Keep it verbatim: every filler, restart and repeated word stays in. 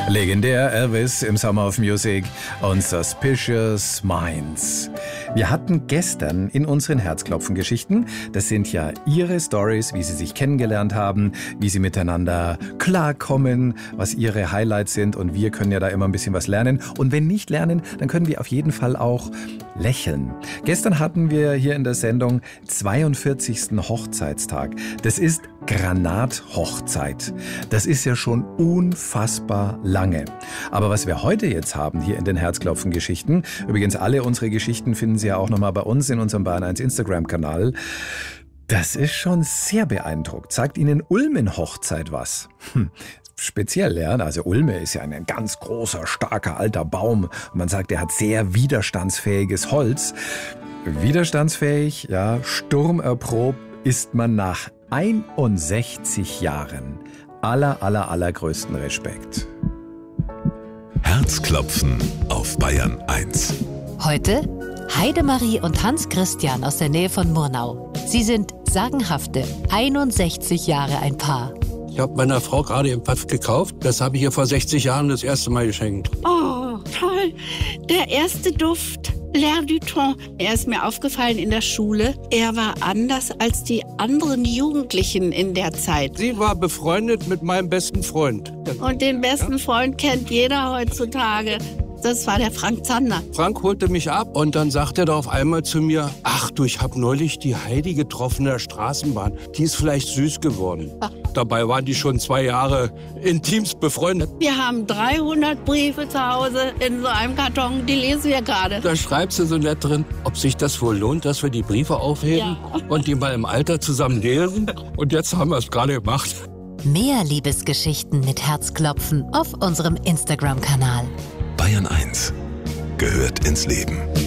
Legendär Elvis im Summer of Music und Suspicious Minds. Wir hatten gestern in unseren Herzklopfen-Geschichten, das sind ja Ihre Stories, wie Sie sich kennengelernt haben, wie Sie miteinander klarkommen, was Ihre Highlights sind, und wir können ja da immer ein bisschen was lernen. Und wenn nicht lernen, dann können wir auf jeden Fall auch lächeln. Gestern hatten wir hier in der Sendung zweiundvierzigsten Hochzeitstag. Das ist Granathochzeit. Das ist ja schon unfassbar lange. Aber was wir heute jetzt haben hier in den Herzklopfen-Geschichten, übrigens alle unsere Geschichten finden Sie ja auch nochmal bei uns in unserem Bayern eins Instagram-Kanal, das ist schon sehr beeindruckt. Sagt Ihnen Ulmen-Hochzeit was? Hm. Speziell, ja. Also Ulme ist ja ein ganz großer, starker, alter Baum. Und man sagt, er hat sehr widerstandsfähiges Holz. Widerstandsfähig, ja, sturmerprobt ist man nach einundsechzig Jahren. Aller, aller, allergrößten Respekt. Herzklopfen auf Bayern eins. Heute Heidemarie und Hans Christian aus der Nähe von Murnau. Sie sind sagenhafte einundsechzig Jahre ein Paar. Ich habe meiner Frau gerade im Pfaff gekauft. Das habe ich ihr vor sechzig Jahren das erste Mal geschenkt. Oh, toll. Der erste Duft. L'air du temps. Er ist mir aufgefallen in der Schule. Er war anders als die anderen Jugendlichen in der Zeit. Sie war befreundet mit meinem besten Freund. Und den besten Freund kennt jeder heutzutage. Das war der Frank Zander. Frank holte mich ab und dann sagte er da auf einmal zu mir, ach du, ich habe neulich die Heidi getroffen in der Straßenbahn. Die ist vielleicht süß geworden. Ach. Dabei waren die schon zwei Jahre intimst befreundet. Wir haben dreihundert Briefe zu Hause in so einem Karton, die lesen wir gerade. Da schreibt sie so nett drin, ob sich das wohl lohnt, dass wir die Briefe aufheben ja. und die mal im Alter zusammen lesen. Und jetzt haben wir es gerade gemacht. Mehr Liebesgeschichten mit Herzklopfen auf unserem Instagram-Kanal. Bayern eins gehört ins Leben.